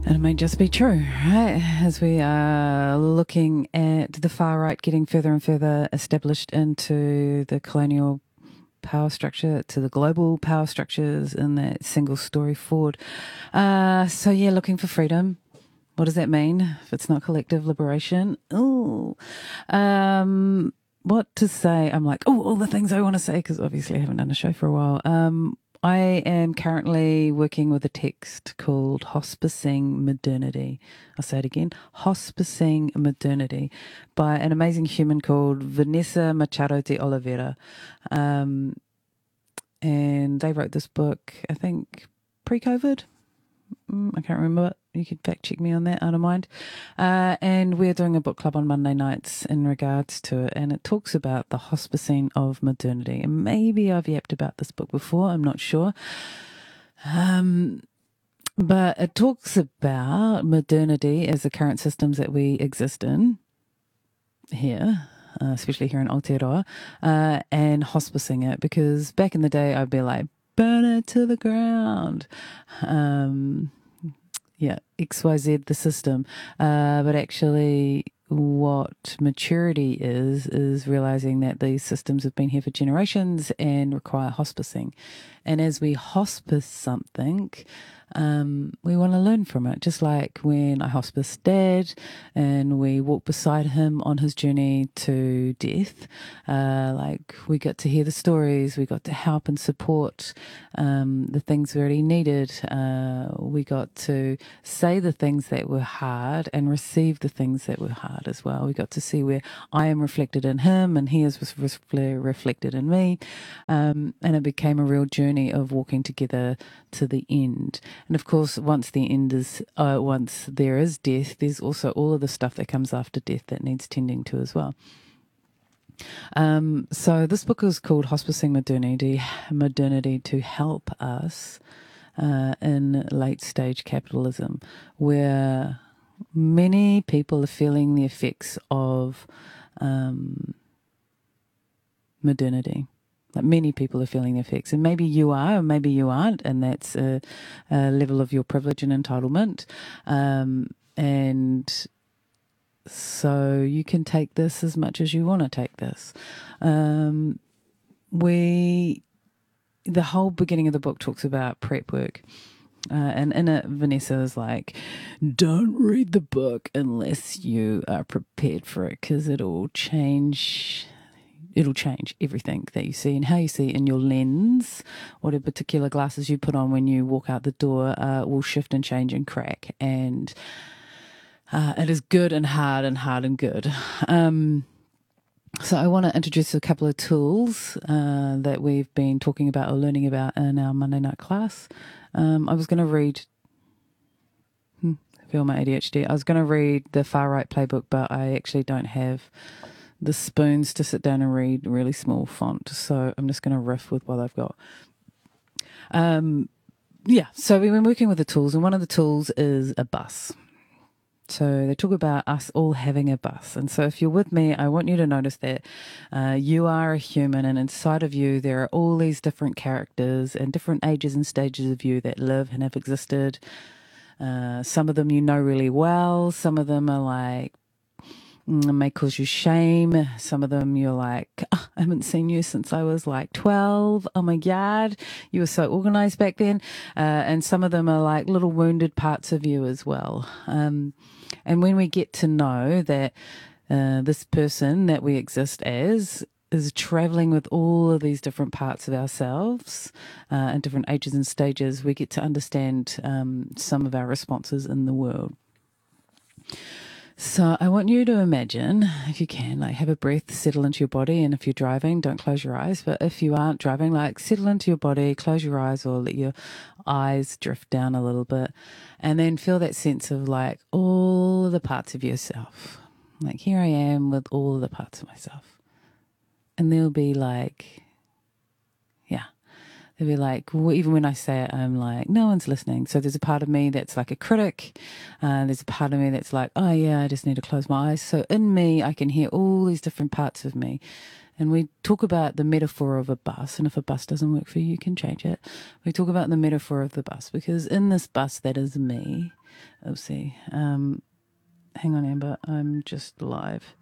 And it may just be true, right? As we are looking at the far right getting further and further established into the colonial power structure, to the global power structures in that single story forward. Looking for freedom. What does that mean if it's not collective liberation? Ooh. What to say? I'm like, all the things I want to say, because obviously I haven't done a show for a while. I am currently working with a text called Hospicing Modernity. I'll say it again, Hospicing Modernity, by an amazing human called Vanessa Machado de Oliveira. And they wrote this book, I think, pre-COVID. I can't remember. You could fact check me on that, I don't mind. And we're doing a book club on Monday nights in regards to it. And it talks about the hospicing of modernity. And maybe I've yapped about this book before, I'm not sure. But it talks about modernity as the current systems that we exist in here, especially here in Aotearoa, and hospicing it. Because back in the day, I'd be like, burn it to the ground. XYZ, the system. But actually, what maturity is realizing that these systems have been here for generations and require hospicing. And as we hospice something, we want to learn from it. Just like when I hospiced Dad and we walked beside him on his journey to death, we got to hear the stories, we got to help and support the things that he needed. We got to say the things that were hard and receive the things that were hard as well. We got to see where I am reflected in him and he is reflected in me. And it became a real journey of walking together to the end. And of course, once there is death, there's also all of the stuff that comes after death that needs tending to as well. So this book is called Hospicing Modernity to help us in late stage capitalism, where many people are feeling the effects of modernity. Like many people are feeling the effects, and maybe you are, or maybe you aren't, and that's a level of your privilege and entitlement. And so you can take this as much as you want to take this. The whole beginning of the book talks about prep work. And in it, Vanessa is like, don't read the book unless you are prepared for it, because it'll change everything that you see and how you see in your lens. Whatever particular glasses you put on when you walk out the door will shift and change and crack. And it is good and hard and hard and good. So I want to introduce a couple of tools that we've been talking about or learning about in our Monday night class. I was going to read... feel my ADHD. I was going to read the Far Right Playbook, but I actually don't have the spoons to sit down and read really small font, so I'm just going to riff with what I've got. So we've been working with the tools, and one of the tools is a bus. So they talk about us all having a bus. And so if you're with me, I want you to notice that you are a human, and inside of you there are all these different characters and different ages and stages of you that live and have existed. Some of them you know really well. Some of them are like, may cause you shame. Some of them you're like, I haven't seen you since I was like 12. Oh my God, you were so organized back then. And some of them are like little wounded parts of you as well. And when we get to know that this person that we exist as is traveling with all of these different parts of ourselves and different ages and stages, we get to understand some of our responses in the world. So I want you to imagine, if you can, like have a breath, settle into your body. And if you're driving, don't close your eyes. But if you aren't driving, like settle into your body, close your eyes, or let your eyes drift down a little bit. And then feel that sense of like all of the parts of yourself. Like here I am with all of the parts of myself. And there'll be like, They'll be like, well, even when I say it, I'm like, no one's listening. So there's a part of me that's like a critic. There's a part of me that's like, oh yeah, I just need to close my eyes. So in me, I can hear all these different parts of me. And we talk about the metaphor of a bus. And if a bus doesn't work for you, you can change it. We talk about the metaphor of the bus because in this bus that is me, oopsie, hang on, Amber, I'm just live.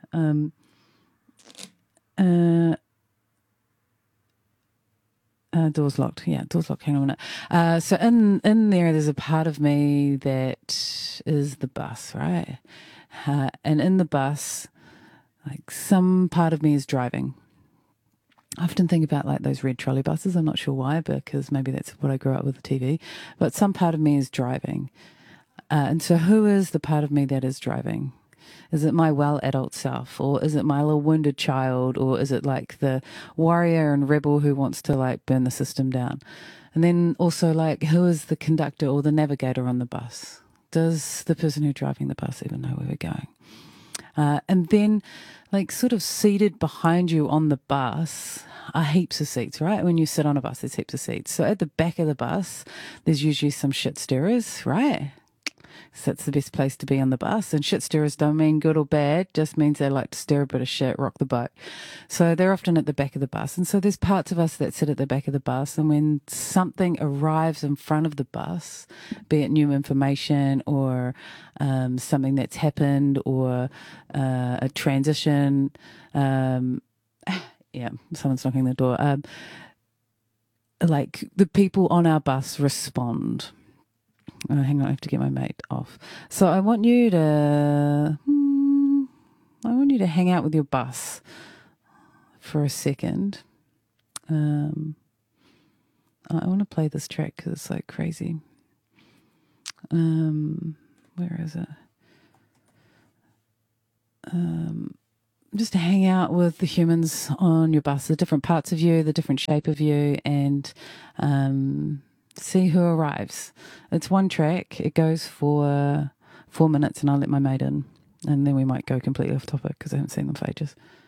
Door's locked. Yeah, door's locked. Hang on a minute. So in there's a part of me that is the bus, right? And in the bus, like some part of me is driving. I often think about like those red trolley buses. I'm not sure why, because maybe that's what I grew up with the TV. But some part of me is driving. And so who is the part of me that is driving? Is it my well adult self, or is it my little wounded child, or is it like the warrior and rebel who wants to like burn the system down? And then also like who is the conductor or the navigator on the bus? Does the person who's driving the bus even know where we're going? And then like sort of seated behind you on the bus are heaps of seats, right? When you sit on a bus, there's heaps of seats. So at the back of the bus, there's usually some shit stirrers, right? So that's the best place to be on the bus. And shit stirrers don't mean good or bad, just means they like to stir a bit of shit, rock the boat. So they're often at the back of the bus. And so there's parts of us that sit at the back of the bus. And when something arrives in front of the bus, be it new information or something that's happened or a transition, yeah, someone's knocking the door. Like the people on our bus respond. Oh, hang on, I have to get my mate off. So I want you to hang out with your bus for a second. I want to play this track because it's like crazy. Where is it? Just to hang out with the humans on your bus, the different parts of you, the different shape of you, and see who arrives. It's one track. It goes for 4 minutes, and I'll let my mate in, and then we might go completely off topic because I haven't seen them for ages.